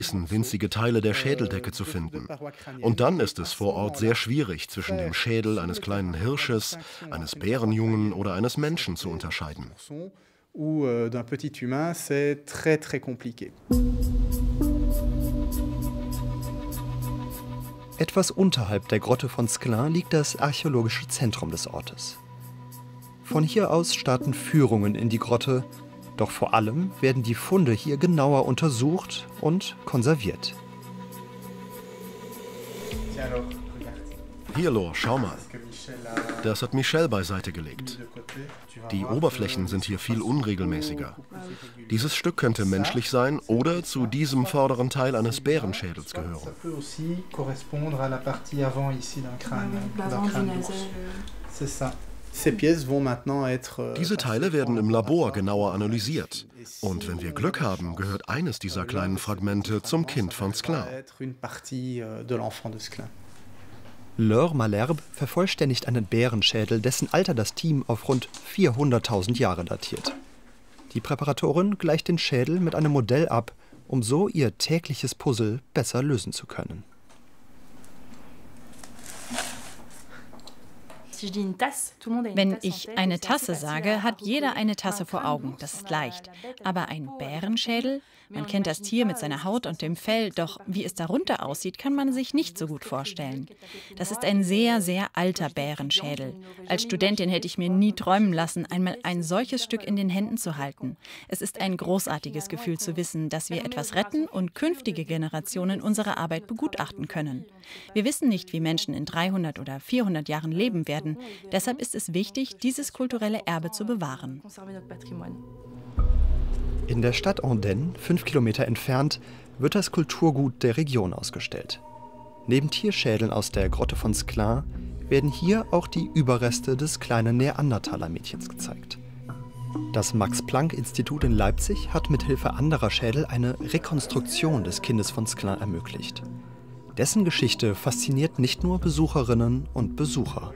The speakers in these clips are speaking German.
winzige Teile der Schädeldecke zu finden. Und dann ist es vor Ort sehr schwierig, zwischen dem Schädel eines kleinen Hirsches, eines Bärenjungen oder eines Menschen zu unterscheiden. Etwas unterhalb der Grotte von Sclin liegt das archäologische Zentrum des Ortes. Von hier aus starten Führungen in die Grotte, doch vor allem werden die Funde hier genauer untersucht und konserviert. Hier, Laure, schau mal. Das hat Michel beiseite gelegt. Die Oberflächen sind hier viel unregelmäßiger. Dieses Stück könnte menschlich sein oder zu diesem vorderen Teil eines Bärenschädels gehören. Diese Teile werden im Labor genauer analysiert. Und wenn wir Glück haben, gehört eines dieser kleinen Fragmente zum Kind von Sclin. Laure Malherbe vervollständigt einen Bärenschädel, dessen Alter das Team auf rund 400.000 Jahre datiert. Die Präparatorin gleicht den Schädel mit einem Modell ab, um so ihr tägliches Puzzle besser lösen zu können. Wenn ich eine Tasse sage, hat jeder eine Tasse vor Augen. Das ist leicht. Aber ein Bärenschädel? Man kennt das Tier mit seiner Haut und dem Fell, doch wie es darunter aussieht, kann man sich nicht so gut vorstellen. Das ist ein sehr, sehr alter Bärenschädel. Als Studentin hätte ich mir nie träumen lassen, einmal ein solches Stück in den Händen zu halten. Es ist ein großartiges Gefühl zu wissen, dass wir etwas retten und künftige Generationen unsere Arbeit begutachten können. Wir wissen nicht, wie Menschen in 300 oder 400 Jahren leben werden. Deshalb ist es wichtig, dieses kulturelle Erbe zu bewahren. In der Stadt Andenne, 5 Kilometer entfernt, wird das Kulturgut der Region ausgestellt. Neben Tierschädeln aus der Grotte von Sclin werden hier auch die Überreste des kleinen Neandertaler-Mädchens gezeigt. Das Max-Planck-Institut in Leipzig hat mithilfe anderer Schädel eine Rekonstruktion des Kindes von Sclin ermöglicht. Dessen Geschichte fasziniert nicht nur Besucherinnen und Besucher.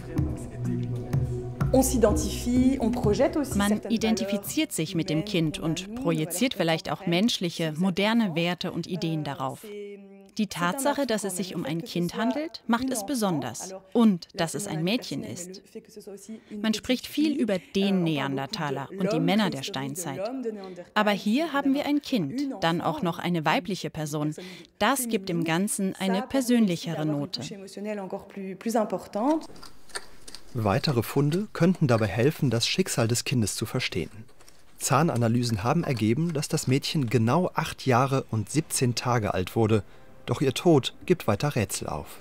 Man identifiziert sich mit dem Kind und projiziert vielleicht auch menschliche, moderne Werte und Ideen darauf. Die Tatsache, dass es sich um ein Kind handelt, macht es besonders. Und dass es ein Mädchen ist. Man spricht viel über den Neandertaler und die Männer der Steinzeit. Aber hier haben wir ein Kind, dann auch noch eine weibliche Person. Das gibt dem Ganzen eine persönlichere Note. Weitere Funde könnten dabei helfen, das Schicksal des Kindes zu verstehen. Zahnanalysen haben ergeben, dass das Mädchen genau 8 Jahre und 17 Tage alt wurde. Doch ihr Tod gibt weiter Rätsel auf.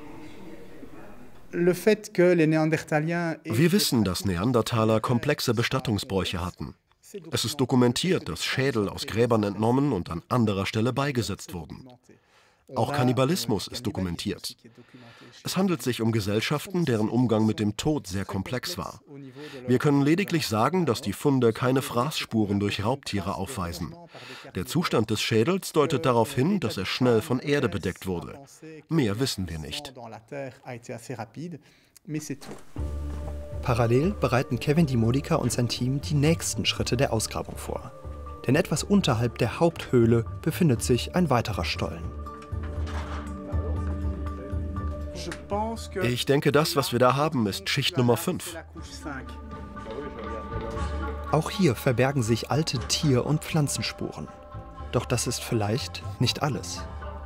Wir wissen, dass Neandertaler komplexe Bestattungsbräuche hatten. Es ist dokumentiert, dass Schädel aus Gräbern entnommen und an anderer Stelle beigesetzt wurden. Auch Kannibalismus ist dokumentiert. Es handelt sich um Gesellschaften, deren Umgang mit dem Tod sehr komplex war. Wir können lediglich sagen, dass die Funde keine Fraßspuren durch Raubtiere aufweisen. Der Zustand des Schädels deutet darauf hin, dass er schnell von Erde bedeckt wurde. Mehr wissen wir nicht. Parallel bereiten Kevin Dimodica und sein Team die nächsten Schritte der Ausgrabung vor. Denn etwas unterhalb der Haupthöhle befindet sich ein weiterer Stollen. Ich denke, das, was wir da haben, ist Schicht Nummer 5. Auch hier verbergen sich alte Tier- und Pflanzenspuren. Doch das ist vielleicht nicht alles.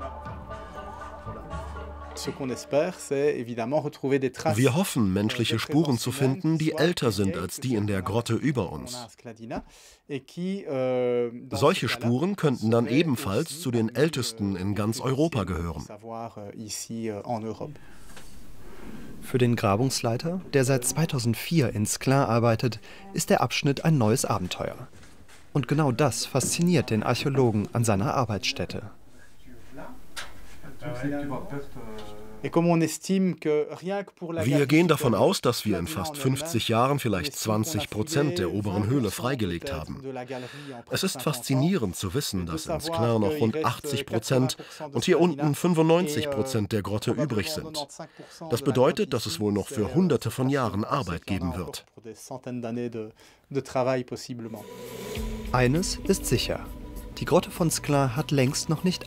Wir hoffen, menschliche Spuren zu finden, die älter sind als die in der Grotte über uns. Solche Spuren könnten dann ebenfalls zu den ältesten in ganz Europa gehören. Für den Grabungsleiter, der seit 2004 in Sclin arbeitet, ist der Abschnitt ein neues Abenteuer. Und genau das fasziniert den Archäologen an seiner Arbeitsstätte. Wir gehen davon aus, dass wir in fast 50 Jahren vielleicht 20% der oberen Höhle freigelegt haben. Es ist faszinierend zu wissen, dass in Sclin noch rund 80% und hier unten 95% der Grotte übrig sind. Das bedeutet, dass es wohl noch für Hunderte von Jahren Arbeit geben wird. Eines ist sicher: Die Grotte von Sclin hat längst noch nicht